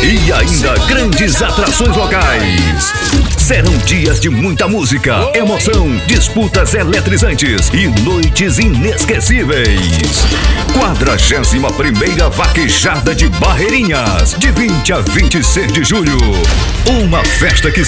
e ainda grandes atrações locais. Serão dias de muita música, emoção, disputas eletrizantes e noites inesquecíveis. 41ª Vaquejada de Barreirinhas, de 20 a 26 de julho. Uma festa que